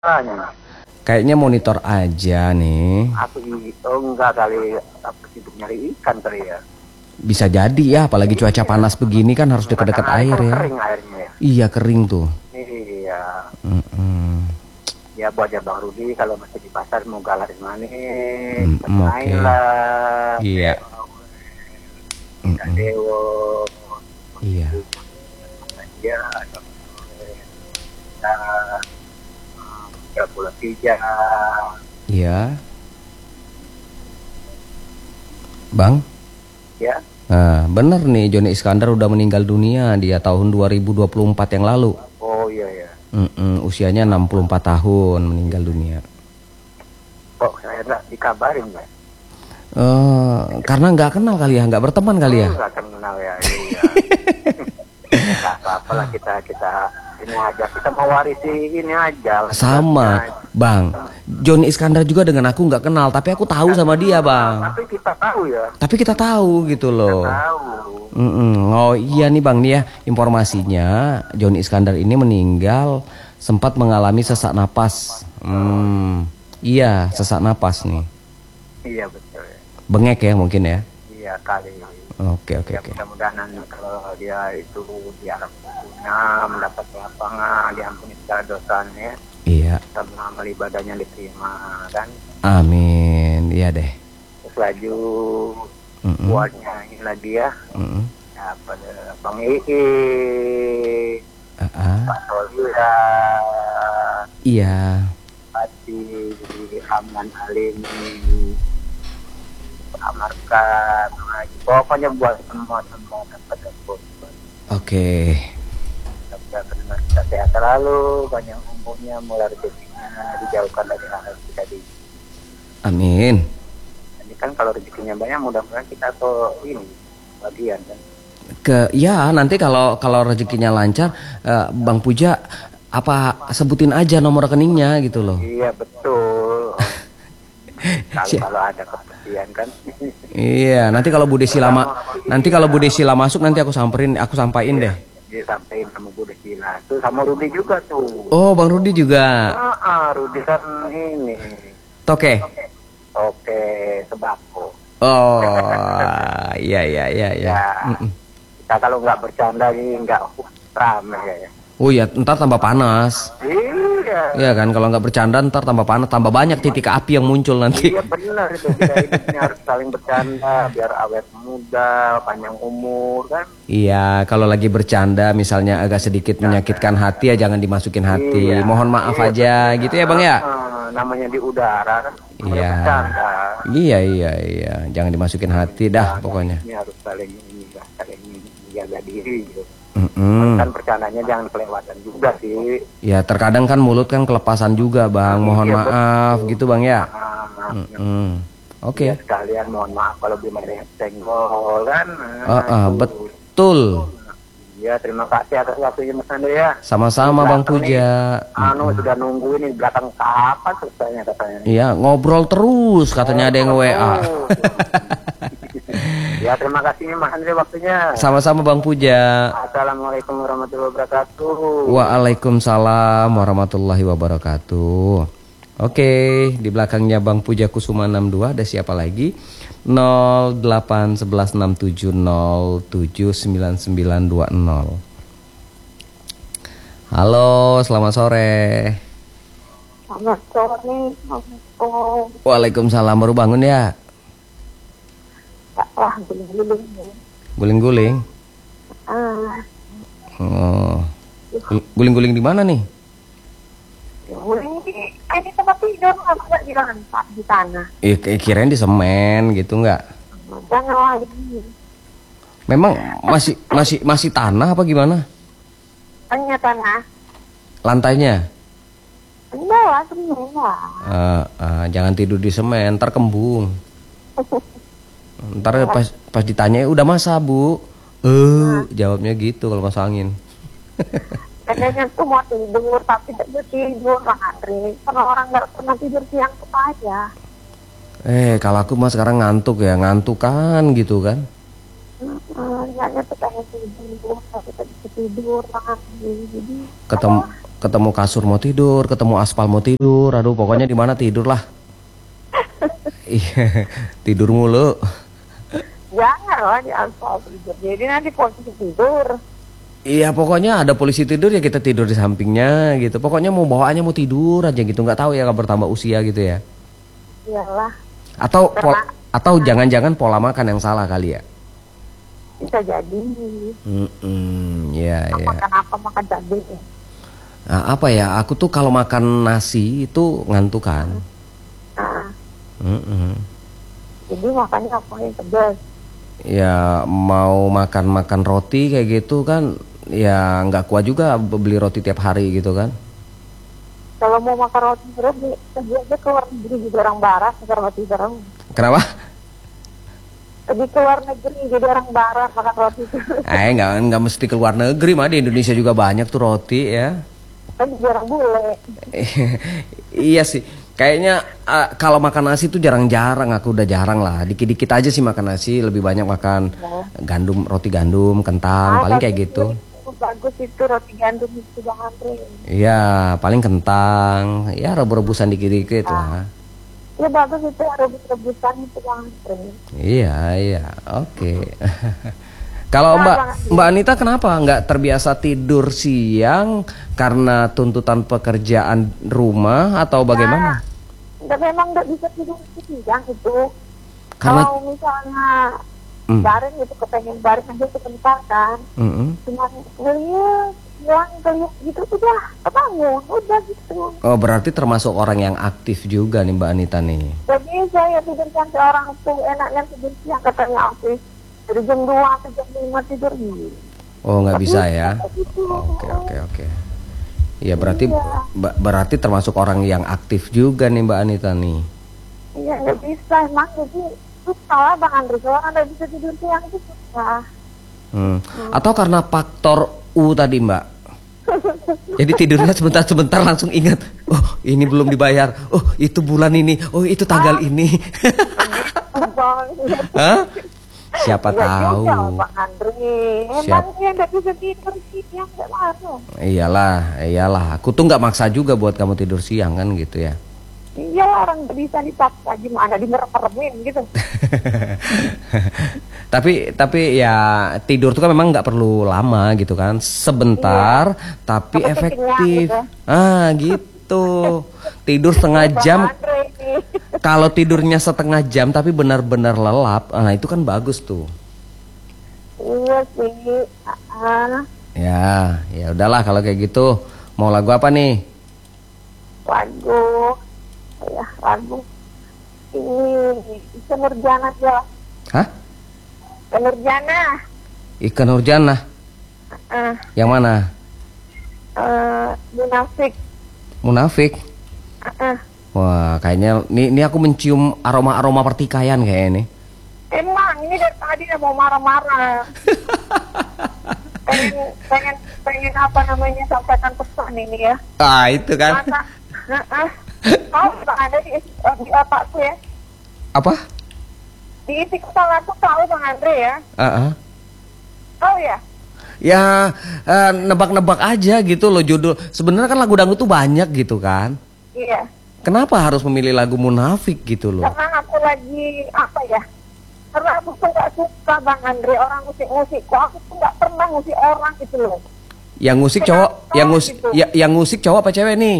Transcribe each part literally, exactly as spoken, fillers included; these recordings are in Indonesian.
Tanya. Kayaknya monitor aja nih. Aku oh enggak kali apa sibuk nyari ikan kali ya. Bisa jadi ya, apalagi cuaca panas begini kan harus dekat-dekat air ya. Kering airnya ya. Iya kering tuh. Iya. Mm-mm. Ya buat Bang Rudi kalau masih di pasar mau laris manis. Mm, oke. Okay. Iya. Dewo. Iya. Iya. Ya bulan tiga. Iya. Bang? Ya. Nah, bener nih Joni Iskandar udah meninggal dunia dia tahun dua ribu dua puluh empat yang lalu. Oh iya ya. Mm-mm, usianya enam puluh empat tahun meninggal dunia. Kok saya enggak dikabarin ya? Uh, karena nggak kenal kali ya, nggak berteman kali ya. Oh, nggak kenal ya, iya. Nggak apa-apa lah kita kita ini aja kita mewarisi ini aja. Sama, Bang. Joni Iskandar juga dengan aku nggak kenal, tapi aku tahu sama dia, Bang. Tapi kita tahu ya. Tapi kita tahu gitu loh. Kita tahu. Mm-mm. Oh iya nih Bang nih ya, informasinya Joni Iskandar ini meninggal sempat mengalami sesak napas. Hmm, iya sesak napas nih. Iya betul. Bengek ya mungkin ya. Iya kali. Oke oke ya, oke. Mudah-mudahan kalau dia itu di alam kuburnya mendapat lapangan, diampuni segala dosanya. Iya. Sama amal ibadahnya diterima kan. Amin. Iya deh. Terus laju mm-mm. buatnya ini lagi ya. Mm-mm. Ya pada Bang Ii. Uh-uh. Pak Solira. Iya. Pati Aman Alim. Amarkan, pokoknya buat semua semua dapat dapat. Oke. Benar kita sehat selalu, banyak umurnya, mulai rezekinya dijauhkan dari hal kita di. Amin. Ini kan kalau rezekinya banyak, mudah-mudahan kita tuh ini bagian kan. Ke ya nanti kalau kalau rezekinya lancar, uh, Bang Puja apa sebutin aja nomor rekeningnya gitu loh. Iya betul. Kalau, kalau ada kepastian kan. Iya, nanti kalau Bu Desi lama, nanti kalau Bu Desi lama masuk nanti aku samperin, aku sampaikan deh. Dia sampein sama Bu Desi lah. Tuh sama Rudi juga tuh. Oh, Bang Rudi juga. Ah, ah Rudi kan ini. Toke. Oke, sembako. Oh, iya iya iya iya. Ya, kita kalau nggak bercanda ini nggak rame ya. Oh iya, ntar tambah panas. Iya. Iya kan, kalau nggak bercanda ntar tambah panas, tambah banyak titik api yang muncul nanti. Iya benar itu, kita ini harus saling bercanda biar awet muda, panjang umur kan. Iya, kalau lagi bercanda misalnya agak sedikit menyakitkan hati ya jangan dimasukin hati. Iya, Mohon maaf iya, aja benar. Gitu ya Bang ya. Uh, namanya di udara kan. Iya. Iya iya iya, jangan dimasukin hati dah pokoknya. Ini harus saling ini, saling menjaga diri gitu. Mm-mm. Kan bercandanya jangan kelewatan juga sih. Ya terkadang kan mulut kan kelepasan juga Bang. Mohon iya, maaf betul. Gitu Bang ya. Nah, Oke. Okay. Ya, sekalian mohon maaf kalau belum ada yang senggol kan. Uh, uh, betul. Ya terima kasih atas waktunya Mas Andre ya. Sama-sama Bang Puja. Anu mm-hmm. sudah nungguin ini belakang kapan selesainya katanya. Iya ngobrol terus katanya oh, ada yang W A. Ya terima kasih Mas Andre waktunya. Sama-sama Bang Puja. Assalamualaikum warahmatullahi wabarakatuh. Waalaikumsalam warahmatullahi wabarakatuh. Oke, di belakangnya Bang Puja Kusuma enam dua ada siapa lagi? nol delapan satu satu enam tujuh nol tujuh sembilan sembilan dua nol. Halo, selamat sore. Selamat sore. Waalaikumsalam, baru bangun ya? Wah, guling-guling. Guling-guling? Ah. Oh. Guling-guling di mana nih? Guling di ini tempat tidur, nggak di lantai di tanah. Iya, kirain di semen gitu nggak? Jangan lagi. Memang masih masih masih tanah apa gimana? Hanya tanah. Lantainya? Enggak, semua. Uh, uh, jangan tidur di semen, ntar kembung. Ntar pas pas ditanya udah masa Bu? Eh, uh, jawabnya gitu kalau masuk angin. Katanya tuh mau tidur tapi tidak tidur Bang Andre. Karena orang nggak pernah tidur siang tuh aja. Eh, kalau aku mah sekarang ngantuk ya, ngantuk kan gitu kan? Nggak tuh pengen tidur, tapi tidak bisa tidur Bang Andre. Jadi ketemu ketemu kasur mau tidur, ketemu aspal mau tidur, aduh pokoknya di mana tidur lah. Iya, tidur mulu. Jangan lah di aspal tidur. Jadi nanti posisi tidur. Iya pokoknya ada polisi tidur ya kita tidur di sampingnya gitu. Pokoknya mau bawaannya mau tidur aja gitu. Nggak tahu ya kalau bertambah usia gitu ya. Iyalah. Atau pol, Karena- atau jangan-jangan pola makan yang salah kali ya. Bisa jadi. Hmm, ya ya. Makan apa makan cabai. Nah, apa ya? Aku tuh kalau makan nasi itu ngantuk kan. Nah, Mm-mm. jadi makannya apa yang pedas. Ya mau makan-makan roti kayak gitu kan. Ya nggak kuat juga beli roti tiap hari gitu kan. Kalau mau makan roti terus pergi aja keluar negeri jadi orang barat makan roti terus. Kenapa? Pergi keluar negeri jadi orang barat makan roti terus. Eh nggak nggak mesti keluar negeri mah, di Indonesia juga banyak tuh roti ya. Kan jadi orang bule. Iya sih. Kayaknya uh, kalau makan nasi tuh jarang-jarang, aku udah jarang lah. Dikit-dikit aja sih makan nasi, lebih banyak makan Ya. gandum, roti gandum, kentang, Ah, paling kayak bagus gitu. itu, bagus itu roti gandum itu Bang Andre. Iya, paling kentang, ya rebus-rebusan dikit-dikit lah. Ya bagus itu rebus-rebusan itu Bang Andre. Iya, iya, oke. Kalau Nah, Mbak Bang Andre. Mbak Anita kenapa nggak terbiasa tidur siang karena tuntutan pekerjaan rumah atau bagaimana? Enggak, memang nggak bisa tidur siang itu. Karena- Kalau misalnya Hmm. bareng gitu kepengen bareng aja sebentar kan. Mm-mm. Cuman ngeliat, hilang ngeliat gitu udah kebangun, udah gitu. Oh berarti termasuk orang yang aktif juga nih Mbak Anita nih. Jadi saya tidur siang seorang tuh enaknya tidur siang katanya office dari jam dua ke jam lima tidur nih. Oh nggak bisa ya? Gitu. Oke oke oke. Ya berarti Iya. ba- berarti termasuk orang yang aktif juga nih Mbak Anita nih. Iya nggak bisa emang jadi susah lah Bang Andre kalau nggak bisa tidur siang itu susah. Hmm. Atau karena faktor U tadi Mbak. Jadi tidurnya sebentar-sebentar langsung ingat, oh ini belum dibayar, oh itu bulan ini, oh itu tanggal ini. Hah? Siapa Nggak tahu. juga, Bang Andre. Siap. Emang dia nggak bisa tidur siang nggak mau. Iyalah, iyalah. Aku tuh nggak maksa juga buat kamu tidur siang kan gitu ya. Iya orang nggak bisa dipaksa gimana dimerem-meremin gitu. tapi tapi ya tidur tuh kan memang nggak perlu lama gitu kan, sebentar tapi Tapi efektif. kenyang Ah gitu. Tidur setengah jam. Bang Andre ini. Kalau tidurnya setengah jam tapi benar-benar lelap, ah itu kan bagus tuh. Iya sih. Ah, Ya, ya udahlah kalau kayak gitu. Mau lagu apa nih? lagu, ya lagu ini Ika Nurjana aja. Hah? Ika Nurjana. Ika Nurjana. Ah, Yang mana? eh, Munafik. Munafik. Ah, ah. Wah, kayaknya ini, ini aku mencium aroma-aroma pertikaian kayaknya nih. Emang ini dari tadi dia mau marah-marah. pengen, pengen, pengen apa namanya sampaikan pesan ini ya. Ah, itu kan. Masa, ah, ah. Tahu Bang ada di, di otakku ya. Apa? Di isi kepala aku tahu Bang Andre ya. Ah, ah. Tahu ya. Ya, eh, nebak-nebak aja gitu loh judul. Sebenarnya kan lagu dangdut tuh banyak gitu kan. Iya. Kenapa harus memilih lagu Munafik gitu loh? Karena aku lagi apa ya? Karena aku tuh nggak suka Bang Andre orang musik-musik. Kok aku tuh nggak pernah musik orang gitu loh. Yang musik cowok, Kenapa yang musik gitu? ya, yang musik cowok apa cewek nih?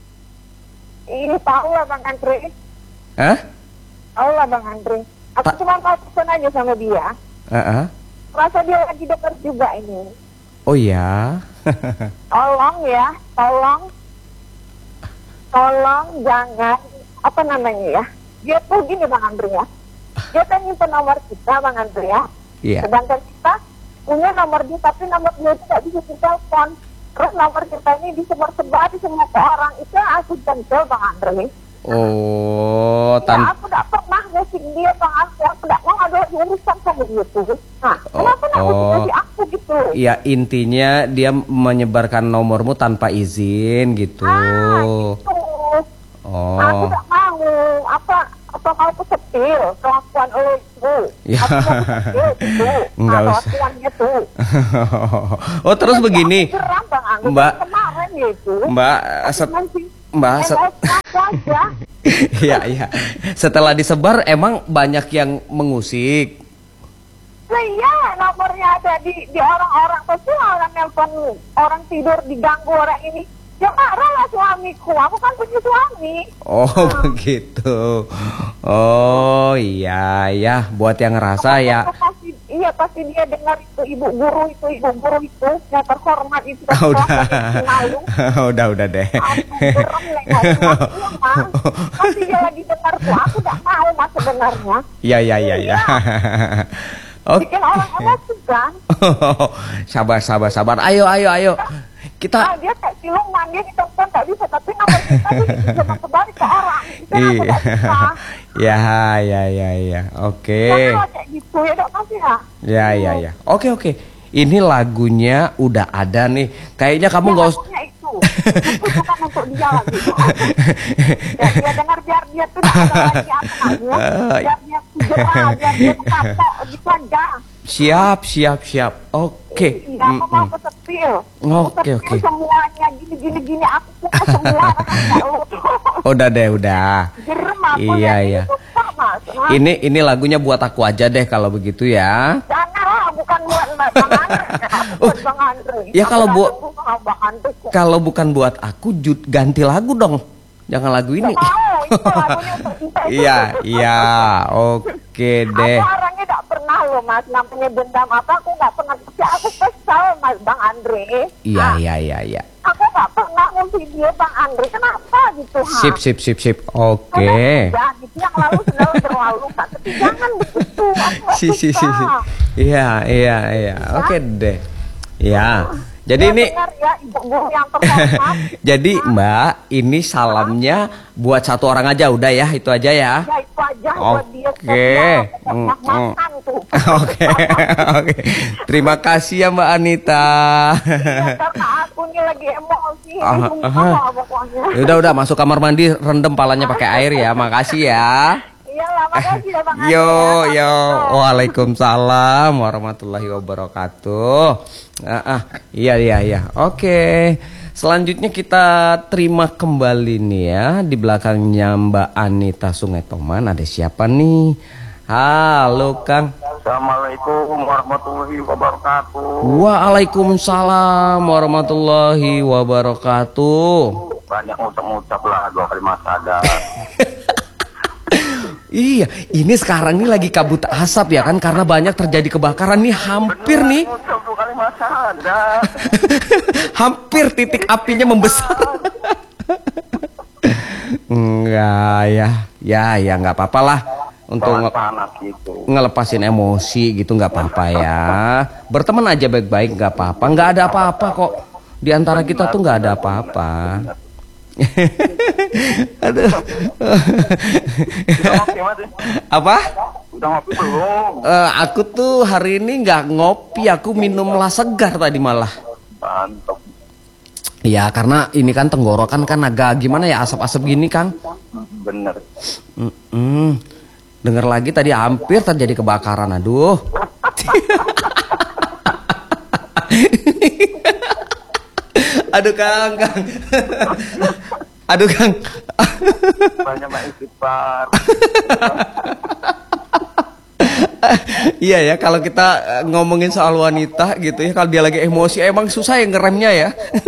Ini tahu lah Bang Andre. Hah? Tahu lah Bang Andre. Aku Ta- cuma mau pesan aja sama dia. Ah, ah. Rasa dia lagi denger juga ini. Oh ya. Tolong ya, tolong. Tolong jangan, apa namanya ya. Dia tuh gini Bang Andre ya. Dia kan nyimpen nomor kita Bang Andre ya. Iya. Sedangkan kita punya nomor dia, tapi nomor dia itu nggak bisa ditelepon. Terus nomor kita ini disebar-sebar di semua ke orang. Itu yang aku jengkel Bang Andre. Oh, Ya, tan aku nggak pernah ngasih dia Bang Andre. Aku nggak mau ada urusan sama dia tuh. Nah, kenapa nggak oh. ngasih ngasih aku gitu? ya intinya dia menyebarkan nomormu tanpa izin gitu. Ah, gitu. Oh. Aku nggak mau. Apa apa mau kesetil kelakuan lo itu? Ya. Aku mau kesetil gitu. Nggak Nah, usah. kelakuan gitu. Oh, terus begini. Aku geram Bang Andre. Mbak. Kemarin itu. Mbak, set, Mbak, set, iya iya. Setelah disebar emang banyak yang mengusik. Nah, iya, nomornya ada di di orang-orang pasti orang nelpon orang tidur diganggu orang ini. Ya marahlah suamiku, aku kan punya suami. Oh nah. Begitu. Oh iya ya, buat yang ngerasa ya. Pasti, iya pasti dia dengar itu ibu guru itu ibu guru itu yang terhormat itu. Oh, udah. udah udah deh. Pasti dia lagi dengar tuh, aku tidak mau mas sebenarnya. Iya iya iya iya. Oke. Bikin orang emosi kan. Sabar sabar sabar. Ayo ayo ayo. Kita nah, dia kayak siluman, dia ditelepon tak bisa, tapi nomor kita bisa kembali ke orang. Itu aku tak bisa. Ya ya ya ya. Oke. Jangan kayak gitu ya dok mas ya. Ya ya ya. Oke oke. Ini lagunya udah ada nih. Kayaknya kamu nggak usah. Lagunya itu. Itu bukan untuk dia lagi. Ya, dia dengar biar dia tuh tidak ada lagi apa namanya. Biar dia jerah, biar dia kapok gitu aja. Siap siap siap. Oke. Iya, aku mau kesetil. Oke oke. Semuanya gini gini gini aku punya semua. Udah deh udah. Jerem aku iya iya. Suka, mas. Nah, ini ini lagunya buat aku aja deh kalau begitu ya. Janganlah, bukan buat Bang Andre. Buat Bang Andre. Ya kalau buat bu kalau bukan buat aku jut, ganti lagu dong. Jangan lagu ini. Mau, itu lagunya untuk kita. Iya iya. Oke deh. Aku orangnya tidak pernah loh mas, namanya dendam apa aku nggak pernah. Ya, aku kesal mas Bang Andre. Iya iya iya iya. Aku nggak pernah nge-video Bang Andre, kenapa gitu? Ha? Sip sip sip sip. Oke. Okay. Ya, gitu yang lalu sudah berlalu kan. Tapi jangan begitu. Si si si. Iya iya iya. Oke deh. Ya. Jadi ya, ini ya, ibu guru yang terhormat. Jadi Mbak, ini salamnya buat satu orang aja udah ya, itu aja ya. Ya itu aja buat dia. Oke. Oke. Terima kasih ya Mbak Anita. Ya, karena aku ini lagi emosi. Uh, uh, uh. Udah udah masuk kamar mandi, rendam palanya pakai air ya. Makasih ya. Iyalah, makasih ya Bang. Yo yo. Waalaikumsalam warahmatullahi wabarakatuh. Ah, ah, iya iya iya. Oke. Selanjutnya kita terima kembali nih ya. Di belakangnya Mbak Anita Sungai Toman ada siapa nih? Halo Kang. Assalamualaikum warahmatullahi wabarakatuh. Waalaikumsalam warahmatullahi wabarakatuh. Banyak ngucap-ngucap lah dua kalimat sadar. Iya, ini sekarang nih lagi kabut asap ya kan, karena banyak terjadi kebakaran nih, hampir Bener, nih. Hampir titik apinya membesar. Enggak ya, ya ya nggak apa-apa lah untuk nge gitu. ngelepasin emosi gitu, nggak apa-apa ya. Berteman aja baik-baik nggak apa-apa, nggak ada apa-apa kok. Di antara kita tuh nggak ada apa-apa. Aduh. Apa? Udah ngopi belum? Uh, aku tuh hari ini nggak ngopi, aku minumlah segar tadi malah. Mantap. Ya karena ini kan tenggorokan kan agak gimana ya, asap-asap gini Kang. Bener. Mm -mm. Dengar lagi tadi hampir terjadi kebakaran, aduh. Aduh Kang, Kang. Aduh Kang. Banyak istighfar. Iya ya, kalau kita ngomongin soal wanita gitu ya, kalau dia lagi emosi emang susah ya ngeremnya ya.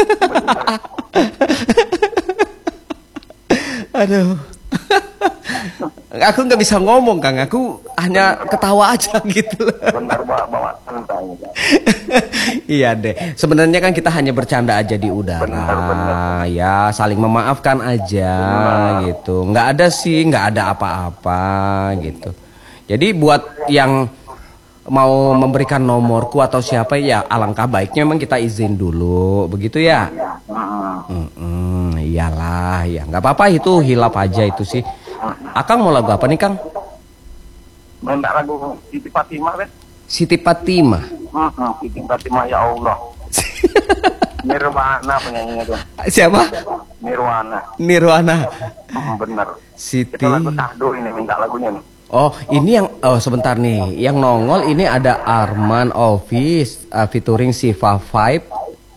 Aduh. Aku nggak bisa ngomong Kang, aku hanya ketawa aja gitu. Benar bawa santai. Iya deh, sebenarnya kan kita hanya bercanda aja di udara. Benar, benar. Ya saling memaafkan aja benar. Gitu. Nggak ada sih, nggak ada apa-apa gitu. Jadi buat yang mau memberikan nomorku atau siapa ya, alangkah baiknya memang kita izin dulu, begitu ya. Mm -mm, iyalah, ya nggak apa-apa itu, hilap aja itu sih. Akang mau lagu apa nih Kang? Minta lagu Siti Fatimah kan? Siti Fatimah. Hmm, Siti Fatimah ya Allah. Nirwana penyanyinya tuh. Siapa? Nirwana. Nirwana. Hmm, bener. Siti. Itu lagu Tahdo ini, minta lagunya nih. Oh ini yang, oh sebentar nih, yang nongol ini ada Arman Office uh, featuring Siva Vibe.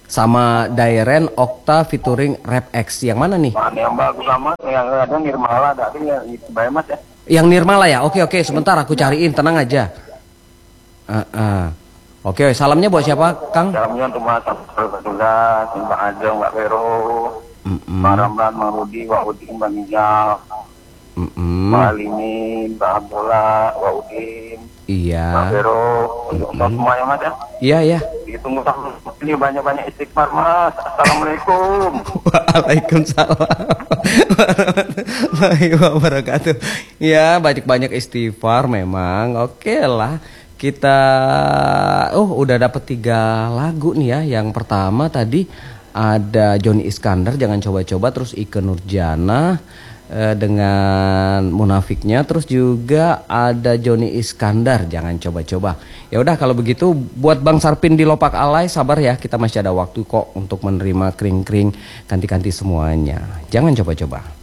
sama Dairen Okta featuring Rap X. Yang mana nih? Mana yang bagus sama yang ada Nirmala tadi ya itu bayar Mas ya. Yang Nirmala ya? Oke oke, sebentar aku cariin, tenang aja. Uh, uh. Oke, salamnya buat siapa, Kang? Salamnya untuk Mas Abdullah, Mbak Ajeng, Mbak Vero, Mm -mm. Mbak Ramlan, Mbak Rudi, Mbak Udin, Mbak Nijal, Mm -mm. Mbak Alimin, Mbak Abdullah, Mbak Udin, Iya. Mbak Vero, untuk Mm -mm. semuanya Mas ya. Iya ya. Ditunggu ini banyak-banyak istighfar Mas. Assalamualaikum. Waalaikumsalam warahmatullahi wabarakatuh. Ya, banyak-banyak istighfar memang. Oke lah. Kita oh udah dapet tiga lagu nih ya. Yang pertama tadi ada Johnny Iskandar, Jangan Coba-Coba, terus Ikke Nurjana eh, dengan Munafiknya, terus juga ada Johnny Iskandar, Jangan Coba-Coba. Ya udah kalau begitu buat Bang Sarpin di Lopak Alay, sabar ya, kita masih ada waktu kok untuk menerima kring-kring ganti-ganti semuanya. Jangan coba-coba.